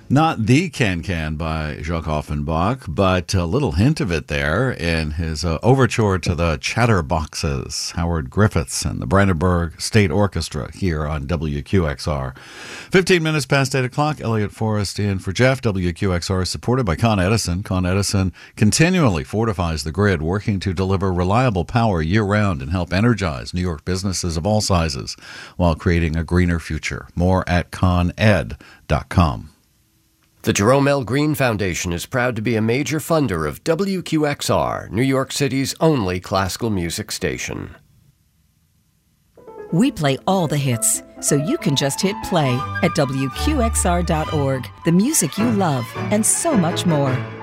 Not the Can by Jacques Offenbach, but a little hint of it there in his overture to the Chatterboxes, Howard Griffiths and the Brandenburg State Orchestra here on WQXR. 15 minutes past 8 o'clock, Elliot Forrest in for Jeff. WQXR is supported by Con Edison. Con Edison continually fortifies the grid, working to deliver reliable power year-round and help energize New York businesses of all sizes while creating a greener future. More at coned.com. The Jerome L. Green Foundation is proud to be a major funder of WQXR, New York City's only classical music station. We play all the hits, so you can just hit play at WQXR.org. The music you love, and so much more.